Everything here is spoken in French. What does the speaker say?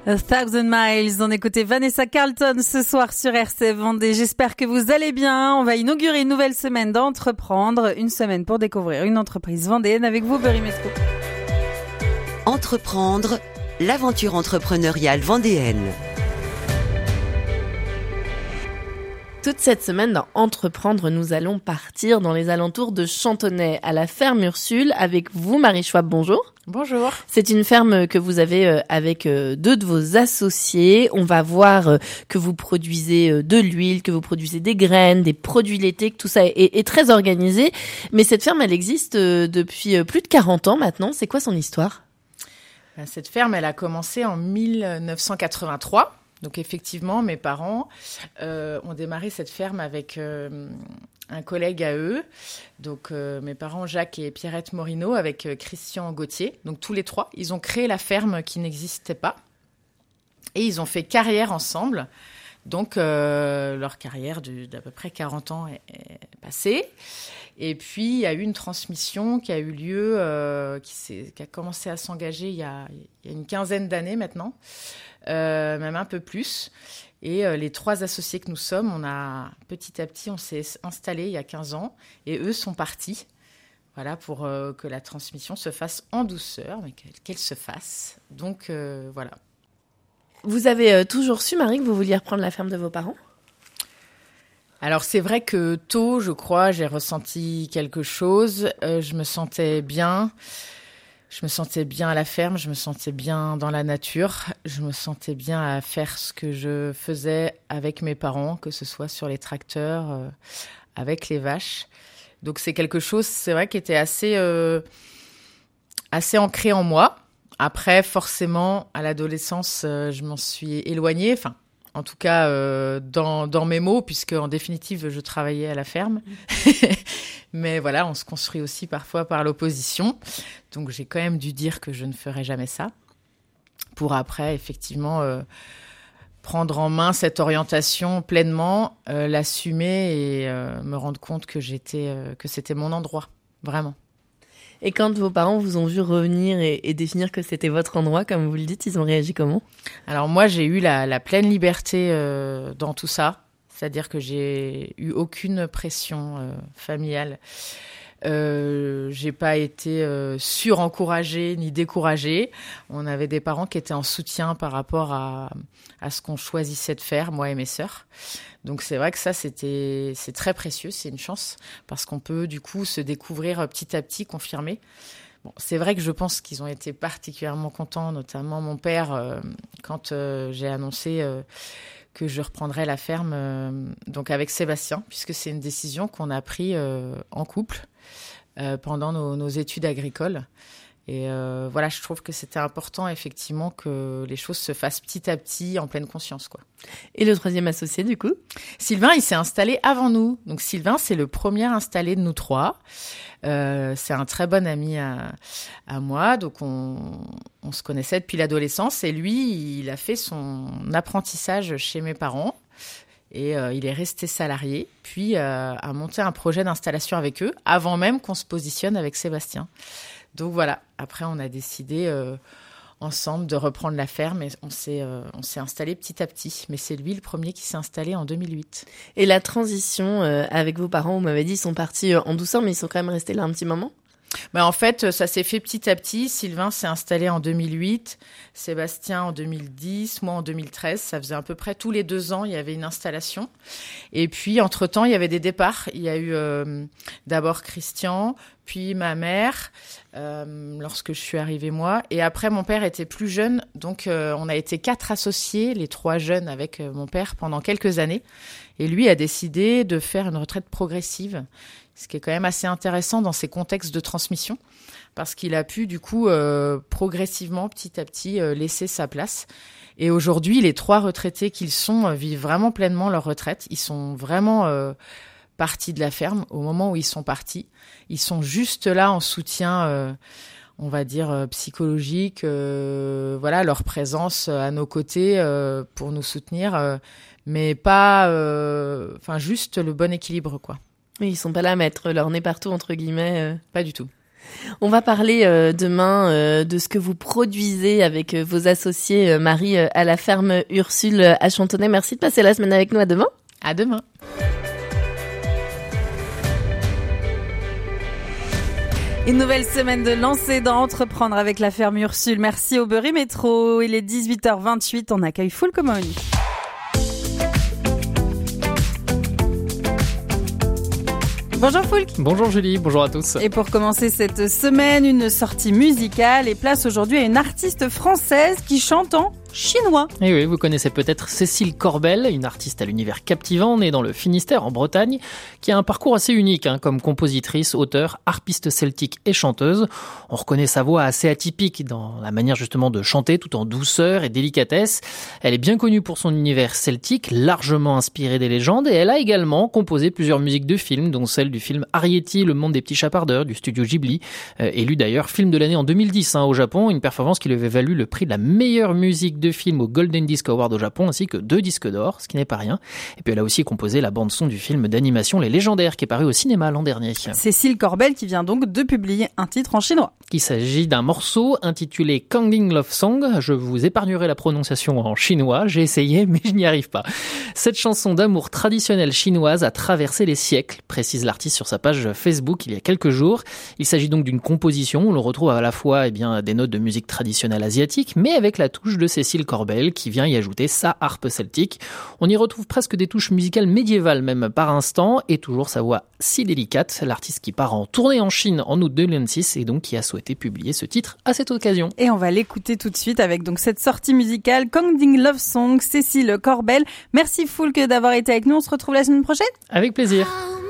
A Thousand Miles, on écoutait Vanessa Carlton ce soir sur RCF Vendée. J'espère que vous allez bien. On va inaugurer une nouvelle semaine d'Entreprendre, une semaine pour découvrir une entreprise vendéenne avec vous, Berry Mesco. Entreprendre, l'aventure entrepreneuriale vendéenne. Toute cette semaine dans Entreprendre, nous allons partir dans les alentours de Chantonnay, à la ferme Ursule, avec vous, Marie Schwab. Bonjour. Bonjour. C'est une ferme que vous avez avec deux de vos associés. On va voir que vous produisez de l'huile, que vous produisez des graines, des produits laitiers, que tout ça est très organisé. Mais cette ferme, elle existe depuis plus de 40 ans maintenant. C'est quoi son histoire ? Cette ferme, elle a commencé en 1983. Donc effectivement, mes parents ont démarré cette ferme avec un collègue à eux. Donc mes parents, Jacques et Pierrette Morino, avec Christian Gauthier. Donc tous les trois, ils ont créé la ferme qui n'existait pas. Et ils ont fait carrière ensemble. Donc leur carrière d'à peu près 40 ans est passée. Et puis il y a eu une transmission qui a eu lieu, qui a commencé à s'engager il y a une quinzaine d'années maintenant. Même un peu plus. Et les trois associés que nous sommes, petit à petit, on s'est installés il y a 15 ans et eux sont partis. Voilà, pour que la transmission se fasse en douceur, mais qu'elle se fasse. Donc, voilà. Vous avez toujours su, Marie, que vous vouliez reprendre la ferme de vos parents ? Alors, c'est vrai que tôt, je crois, j'ai ressenti quelque chose. Je me sentais bien. Je me sentais bien à la ferme, je me sentais bien dans la nature, je me sentais bien à faire ce que je faisais avec mes parents, que ce soit sur les tracteurs, avec les vaches. Donc c'est quelque chose, c'est vrai, qui était assez ancré en moi. Après, forcément, à l'adolescence, je m'en suis éloignée, enfin, en tout cas dans mes mots, puisque en définitive, je travaillais à la ferme. Mais voilà, on se construit aussi parfois par l'opposition. Donc, j'ai quand même dû dire que je ne ferai jamais ça. Pour après, effectivement, prendre en main cette orientation pleinement, l'assumer et me rendre compte que c'était mon endroit, vraiment. Et quand vos parents vous ont vu revenir et définir que c'était votre endroit, comme vous le dites, ils ont réagi comment ? Alors moi, j'ai eu la pleine liberté dans tout ça. C'est-à-dire que j'ai eu aucune pression familiale. J'ai pas été surencouragée ni découragée. On avait des parents qui étaient en soutien par rapport à ce qu'on choisissait de faire, moi et mes sœurs. Donc c'est vrai que ça, c'est très précieux, c'est une chance, parce qu'on peut du coup se découvrir petit à petit, confirmer. Bon, c'est vrai que je pense qu'ils ont été particulièrement contents, notamment mon père, quand j'ai annoncé que je reprendrais la ferme donc avec Sébastien, puisque c'est une décision qu'on a prise en couple pendant nos études agricoles. Et voilà, je trouve que c'était important, effectivement, que les choses se fassent petit à petit, en pleine conscience, quoi. Et le troisième associé, du coup ? Sylvain, il s'est installé avant nous. Donc Sylvain, c'est le premier installé de nous trois. C'est un très bon ami à moi. Donc on se connaissait depuis l'adolescence. Et lui, il a fait son apprentissage chez mes parents. Et il est resté salarié, puis a monté un projet d'installation avec eux, avant même qu'on se positionne avec Sébastien. Donc voilà, après on a décidé ensemble de reprendre la ferme et on s'est installé petit à petit. Mais c'est lui le premier qui s'est installé en 2008. Et la transition avec vos parents, vous m'avez dit, ils sont partis en douceur, mais ils sont quand même restés là un petit moment ? Ben en fait, ça s'est fait petit à petit. Sylvain s'est installé en 2008, Sébastien en 2010, moi en 2013. Ça faisait à peu près tous les 2 ans, il y avait une installation. Et puis, entre-temps, il y avait des départs. Il y a eu d'abord Christian, puis ma mère, lorsque je suis arrivée moi. Et après, mon père était plus jeune. Donc, on a été 4 associés, les 3 jeunes avec mon père, pendant quelques années. Et lui a décidé de faire une retraite progressive, ce qui est quand même assez intéressant dans ces contextes de transmission, parce qu'il a pu, du coup, progressivement, petit à petit, laisser sa place. Et aujourd'hui, les 3 retraités qu'ils sont vivent vraiment pleinement leur retraite. Ils sont vraiment partis de la ferme au moment où ils sont partis. Ils sont juste là en soutien, on va dire, psychologique. Voilà, leur présence à nos côtés pour nous soutenir, mais pas... Enfin, juste le bon équilibre, quoi. Oui, ils sont pas là à mettre leur nez partout, entre guillemets. Pas du tout. On va parler demain de ce que vous produisez avec vos associés, Marie, à la ferme Ursule à Chantonnay. Merci de passer la semaine avec nous. À demain. À demain. Une nouvelle semaine de lancer dans Entreprendre avec la ferme Ursule. Merci au Berry Métro. Il est 18h28. On accueille Foulk Omoni. Bonjour Foulk. Bonjour Julie, bonjour à tous. Et pour commencer cette semaine, une sortie musicale et place aujourd'hui à une artiste française qui chante en chinois. Et oui, vous connaissez peut-être Cécile Corbel, une artiste à l'univers captivant, née dans le Finistère en Bretagne, qui a un parcours assez unique comme compositrice, auteure, harpiste celtique et chanteuse. On reconnaît sa voix assez atypique dans la manière justement de chanter tout en douceur et délicatesse. Elle est bien connue pour son univers celtique, largement inspiré des légendes, et elle a également composé plusieurs musiques de films, dont celle du film Arrietty, Le Monde des Petits Chapardeurs du studio Ghibli, élu d'ailleurs film de l'année en 2010 au Japon, une performance qui lui avait valu le prix de la meilleure musique de film au Golden Disc Award au Japon, ainsi que 2 disques d'or, ce qui n'est pas rien. Et puis elle a aussi composé la bande-son du film d'animation Les Légendaires, qui est paru au cinéma l'an dernier. Cécile Corbel qui vient donc de publier un titre en chinois. Il s'agit d'un morceau intitulé Kangding Love Song. Je vous épargnerai la prononciation en chinois, j'ai essayé mais je n'y arrive pas. Cette chanson d'amour traditionnelle chinoise a traversé les siècles, précise l'artiste sur sa page Facebook il y a quelques jours. Il s'agit donc d'une composition où l'on retrouve à la fois des notes de musique traditionnelle asiatique, mais avec la touche de Cécile Corbel qui vient y ajouter sa harpe celtique. On y retrouve presque des touches musicales médiévales même par instant, et toujours sa voix si délicate. L'artiste qui part en tournée en Chine en août 2026 et donc qui a souhaité publier ce titre à cette occasion. Et on va l'écouter tout de suite avec donc cette sortie musicale Kangding Love Song, Cécile Corbel. Merci Foulk d'avoir été avec nous. On se retrouve la semaine prochaine. Avec plaisir.